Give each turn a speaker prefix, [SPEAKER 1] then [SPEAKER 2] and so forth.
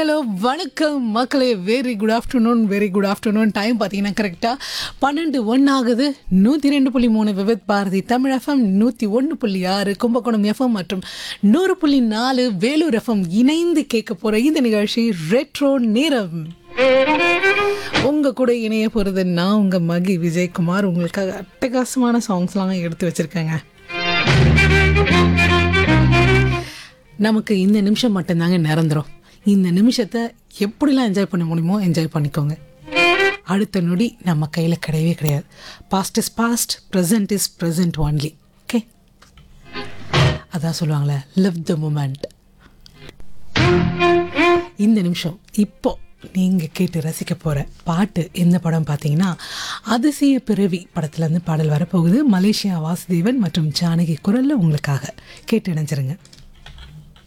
[SPEAKER 1] Hello வணக்கம் மக்களே. Very good afternoon. Time பார்த்தீங்கன்னா கரெக்டாக 12:01 ஆகுது. 102.3 விவித் பாரதி தமிழ் எஃப்எம், 101.6 கும்பகோணம் எஃப்எம் மற்றும் 100.4 வேலூர் எஃப்எம் இணைந்து கேட்க போகிற இந்த நிகழ்ச்சி ரெட்ரோ நேரம். உங்கள் கூட இணைய போகிறது நான் உங்கள் மகி விஜயகுமார். உங்களுக்காக அட்டகாசமான சாங்ஸ்லாம் எடுத்து வச்சுருக்கேங்க. நமக்கு இந்த நிமிஷம் மட்டும்தாங்க நிரந்தரம். இந்த நிமிஷத்தை எப்படிலாம் என்ஜாய் பண்ண முடியுமோ என்ஜாய் பண்ணிக்கோங்க. அடுத்த நொடி நம்ம கையில் கிடையவே கிடையாது. Past is past, present is present only. Okay, அதான் சொல்லுவாங்களே, லிவ் த மூமெண்ட். இந்த நிமிஷம் இப்போ நீங்கள் கேட்டு ரசிக்க போகிற பாட்டு எந்த படம் பார்த்தீங்கன்னா, அதிசய பிறவி படத்துலேருந்து பாடல் வரப்போகுது. மலேசியா வாசுதேவன் மற்றும் ஜானகி குரலில் உங்களுக்காக கேட்டு இணைஞ்சிருங்க.